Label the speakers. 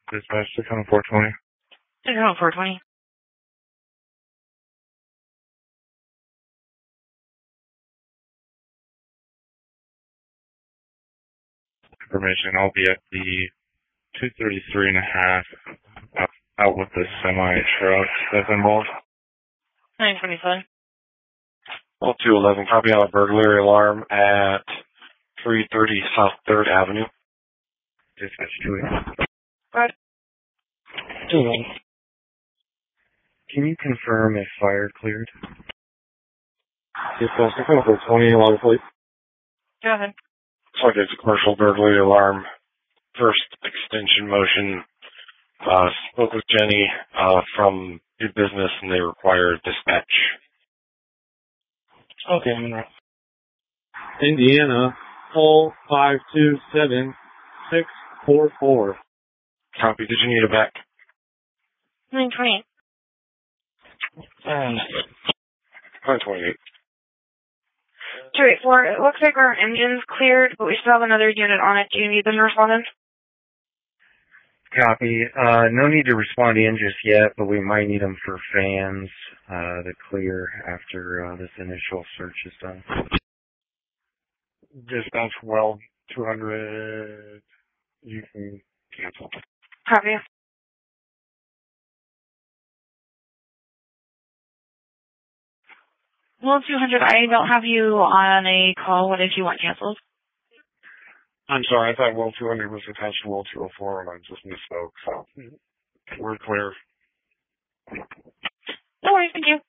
Speaker 1: Dispatch 60420.
Speaker 2: 60420.
Speaker 1: Information, I'll be at the 233.5 out with the semi-truck that's involved.
Speaker 2: 927.
Speaker 3: Well, 211, copy on a burglary alarm at 330 South 3rd Avenue.
Speaker 1: Dispatch 2.
Speaker 2: Right.
Speaker 1: 211. Can you confirm if fire cleared?
Speaker 3: Dispatch 60420, alarm please.
Speaker 2: Go ahead.
Speaker 3: Looks like it's a commercial burglary alarm. First extension motion. Spoke with Jenny from your business, and they require dispatch.
Speaker 4: Okay, I'm right. Indiana, 527-644.
Speaker 3: Copy. Did you need a back?
Speaker 2: 928.
Speaker 3: 928.
Speaker 2: 284. It looks like our engine's cleared, but we still have another unit on it. Do you need them to respond in?
Speaker 1: Copy. No need to respond in just yet, but we might need them for fans to clear after this initial search is done.
Speaker 3: Dispatch well 200. You can cancel.
Speaker 2: Copy. Well, 200, I don't have you on a call. What did you want canceled?
Speaker 3: I'm sorry, I thought well 200 was attached to well 204, and I just misspoke, so we're clear.
Speaker 2: No worries, thank you.